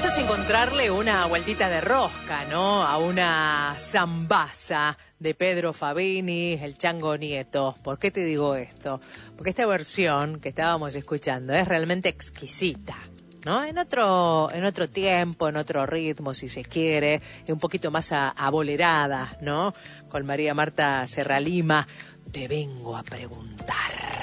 Esto es encontrarle una vueltita de rosca, ¿no? A una zambaza de Pedro Fabini, el Chango Nieto. ¿Por qué te digo esto? Porque esta versión que estábamos escuchando es realmente exquisita, ¿no? En otro tiempo, en otro ritmo, si se quiere, un poquito más abolerada, ¿no? Con María Marta Serralima. Te vengo a preguntar.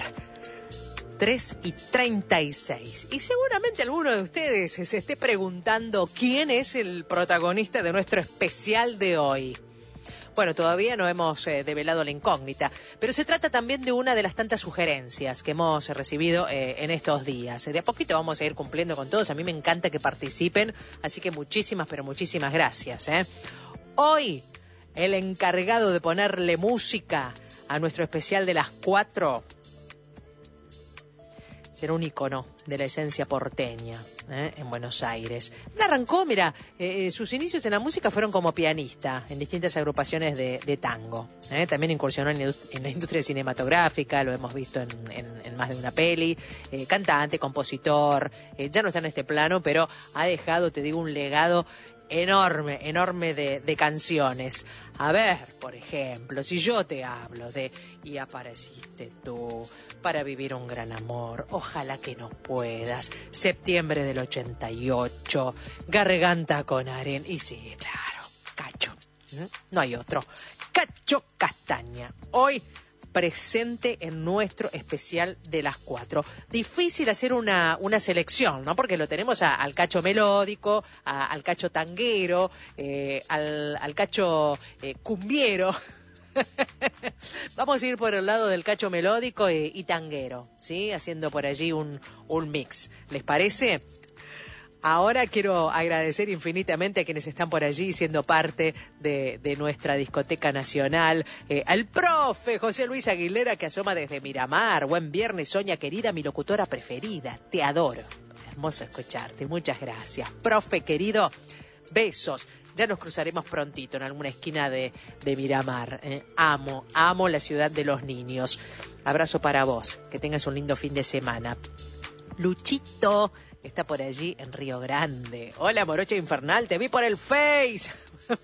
3:36. Y seguramente alguno de ustedes se esté preguntando quién es el protagonista de nuestro especial de hoy. Bueno, todavía no hemos develado la incógnita, pero se trata también de una de las tantas sugerencias que hemos recibido en estos días. De a poquito vamos a ir cumpliendo con todos. A mí me encanta que participen, así que muchísimas, pero muchísimas gracias. Hoy, el encargado de ponerle música a nuestro especial de las 4... será un ícono de la esencia porteña en Buenos Aires. Él arrancó, mira, sus inicios en la música fueron como pianista en distintas agrupaciones de tango. También incursionó en la industria cinematográfica, lo hemos visto en más de una peli. Cantante, compositor, ya no está en este plano, pero ha dejado, te digo, un legado enorme de canciones. A ver, por ejemplo, si yo te hablo de Y apareciste tú, Para vivir un gran amor, Ojalá que no puedas, Septiembre del 88, Garganta con arena, y sí, claro, Cacho, no hay otro, Cacho Castaña, hoy presente en nuestro especial de las 4. Difícil hacer una selección, ¿no? Porque lo tenemos al Cacho melódico, al Cacho tanguero, al Cacho cumbiero. Vamos a ir por el lado del Cacho melódico y tanguero, ¿sí? Haciendo por allí un mix. ¿Les parece? Ahora quiero agradecer infinitamente a quienes están por allí siendo parte de nuestra discoteca nacional. Al profe José Luis Aguilera, que asoma desde Miramar. Buen viernes, Soña querida, mi locutora preferida. Te adoro. Hermoso escucharte. Muchas gracias. Profe querido, besos. Ya nos cruzaremos prontito en alguna esquina de Miramar. Amo la ciudad de los niños. Abrazo para vos. Que tengas un lindo fin de semana. Luchito está por allí en Río Grande. Hola, Morocha Infernal, te vi por el Face.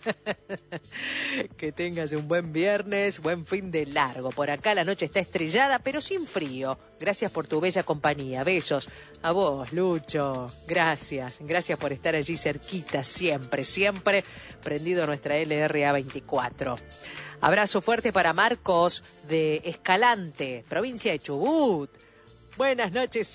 Que tengas un buen viernes, buen fin de largo. Por acá la noche está estrellada, pero sin frío. Gracias por tu bella compañía. Besos. A vos, Lucho. Gracias. Gracias por estar allí cerquita, siempre prendido a nuestra LRA 24. Abrazo fuerte para Marcos de Escalante, provincia de Chubut. Buenas noches,